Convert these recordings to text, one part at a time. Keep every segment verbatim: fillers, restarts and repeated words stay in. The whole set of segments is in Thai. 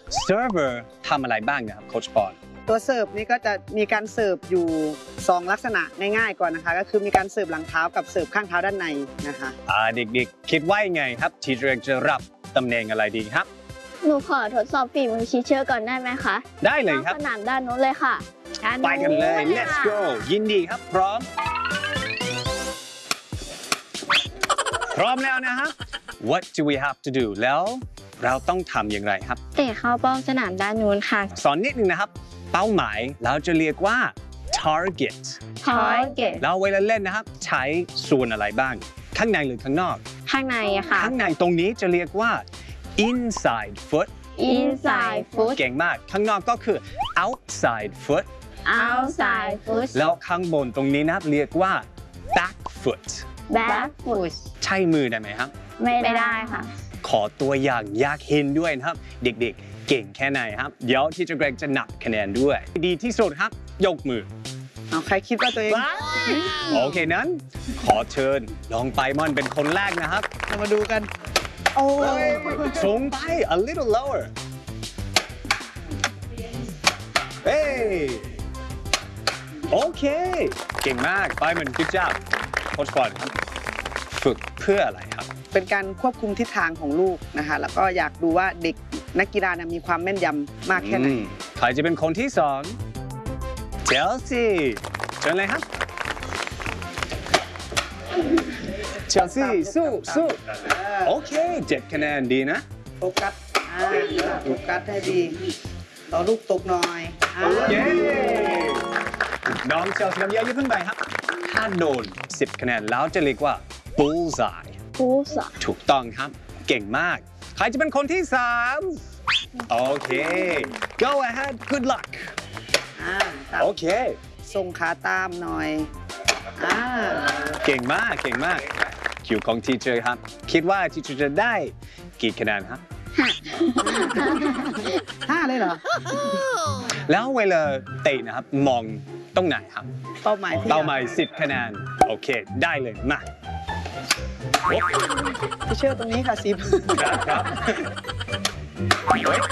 เซิร์ฟเวอร์ทำอะไรบ้างนะครับโค้ชปอนตัวเสิร์ฟนี่ก็จะมีการเสิร์ฟอยู่สองลักษณะง่ายๆก่อนนะคะก็คือมีการเสิร์ฟหลังเท้ากับเสิร์ฟข้างเท้าด้านในนะคะอ่าเด็กๆคิดว่ายังไงครับทีเชอร์จะรับตำแหน่งอะไรดีครับหนูขอทดสอบฝีมือทีเชอร์ก่อนได้ไหมคะได้เลยครับสนามด้านโน้นเลยค่ะไปกันเลย let's go ยินดีครับพร้อมพร้อมแล้วนะฮะ what do we have to do แล้วเราต้องทำอย่างไรครับเตะเข้าเป้าสนามด้านนู้นค่ะสอนนิดนึงนะครับเป้าหมายเราจะเรียกว่า target target แล้วเวลาเล่นนะครับใช้ส่วนอะไรบ้างข้างในหรือข้างนอกข้างในอะค่ะข้างในตรงนี้จะเรียกว่า inside foot inside foot เก่งมากข้างนอกก็คือ outside foot outside foot แล้วข้างบนตรงนี้นะครับเรียกว่า back foot back foot ใช่มือได้ไหมครับไม่ได้ค่ะขอตัวอย่างอยากเห็นด้วยนะครับเด็กๆเก่งแค่ไหนครับเดี๋ยวที่จะเกรกจะนับคะแนนด้วยดีที่สุดครับยกมือเอาใครคิดว่าตัวเองโอเคนั้นขอเชิญลองไปมอนเป็นคนแรกนะครับเรามาดูกันโอ้สูงไป a little lower เฮ้โอเคเก่งมากไปมัน good job โค้ชก่อนครับฝึกเพื่ออะไรครับเป็นการควบคุมทิศทางของลูกนะคะแล้วก็อยากดูว่าเด็กนักกีฬามีความแม่นยำมากแค่ไหนใครจะเป็นคนที่สองเชลซีเชิญเลยครับเชลซีสู้สู้โอเคเจ็ดคะแนนดีนะโฟกัสโฟกัสให้ดีต่อลูกตกหน่อยเย้น้องเชลซีทำเยอะยิ่งขึ้นไปครับถ้าโดนสิบคะแนนแล้วจะเรียกว่า bullseye bullseye ถูกต้องครับเก่งมากใครจะเป็นคนที่สามโอเค go ahead good luck โอเคส่งขาตามหน่อยเก่งมากเก่งมากคิวของทีเชอร์ครับคิดว่าทีเชอร์จะได้กี่คะแนนครับห้าเลยเหรอแล้วเวลาเตะนะครับมองตรงไหนครับเป้าหมายเป้าหมายสิบคะแนนโอเคได้เลยมาทีเชอร์ตรงนี้ค่ะสิบครับครับเฮ้ยเป็น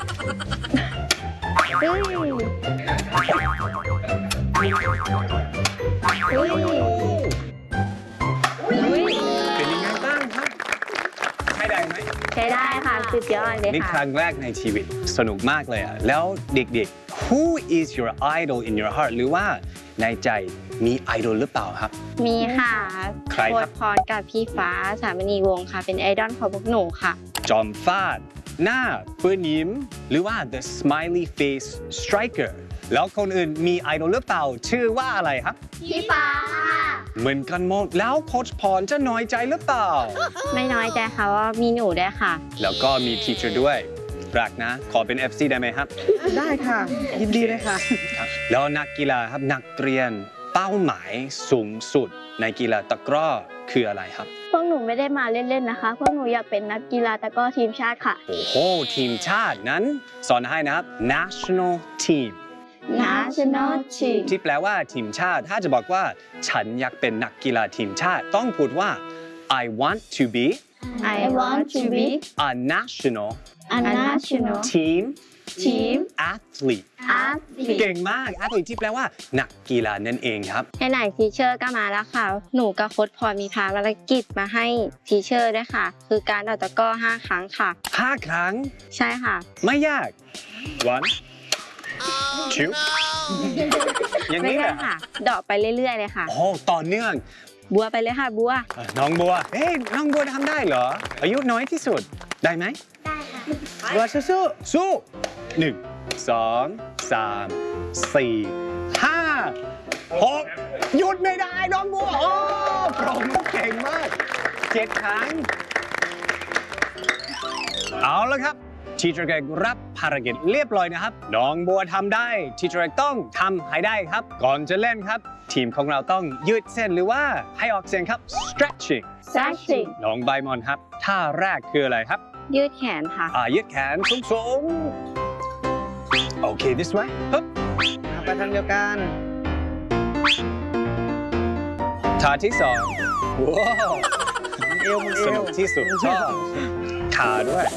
ยังไงบ้างครับใช้ได้ไหมใช้ได้ค่ะสุดยอดเลยค่ะนี่ครั้งแรกในชีวิตสนุกมากเลยอ่ะแล้วเด็กๆ who is your idol in your heart หรือว่าในใจมีไอดอลหรือเปล่าครับมีค่ะใครครับโค้ชพรกับพี่ฟ้าสามณีวงศ์ค่ะเป็นไอดอลของพวกหนูค่ะจอมฟาดหน้าเปื้อนยิ้มหรือว่า the smiley face striker แล้วคนอื่นมีไอดอลหรือเปล่าชื่อว่าอะไรครับพี่ฟ้าเหมือนกันหมดแล้วโค้ชพรจะน้อยใจหรือเปล่าไม่น้อยใจค่ะว่ามีหนูด้วยค่ะแล้วก็มีทีเชอร์ด้วยรักนะขอเป็น เอฟ ซี ได้ไหมครับได้ค่ะยินดีเลยค่ะแล้วนักกีฬาครับนักเรียนเป้าหมายสูงสุดในกีฬาตะกร้อคืออะไรครับพวกหนูไม่ได้มาเล่นๆนะคะพวกหนูอยากเป็นนักกีฬาตะกร้อทีมชาติค่ะโอ้โหทีมชาตินั้นสอนให้นะครับ national team national team ที่แปลว่าทีมชาติถ้าจะบอกว่าฉันอยากเป็นนักกีฬาทีมชาติต้องพูดว่า I want to be I want to be a national a national team team athlete athlete เก่งมาก athlete ที่แปลว่านักกีฬานั่นเองครับไหนๆทีเชอร์ก็มาแล้วค่ะหนูกับโค้ชพรมีภารกิจมาให้ทีเชอร์ด้วยค่ะคือการเดาตะกร้อห้าครั้งค่ะห้าครั้งใช่ค่ะไม่ยาก one two อย่างนี้แหละค่ะเดาะไปเรื่อยๆเลยค่ะโอ้ต่อเนื่องบัวไปเลยค่ะบัวน้องบัวเฮ้ยน้องบัวทำได้เหรออายุน้อยที่สุดได้ไหมได้ค่ะบัวสู้ๆสู้หนึ่งสองสามสี่ห้าหกหยุดไม่ได้น้องบัวโอ้ปรบมือเก่งมากเจ็ดครั้งเอาละครับทีเชอร์เกรกรับภารกิจเรียบร้อยนะครับน้องบัวทำได้ทีเชอร์เกรกต้องทำให้ได้ครับก่อนจะเล่นครับทีมของเราต้องยืดเส้นหรือว่าให้ออกเสียงครับ stretching stretching น้องใบมอนครับท่าแรกคืออะไรครับยืดแขนค่ะอ่ายืดแขนสูงๆโอเค this way ปึ๊บไปทางเดียวกันท่าที่สองว้าวเอวมันเอวสนุกที่สุดชอบขาด้วย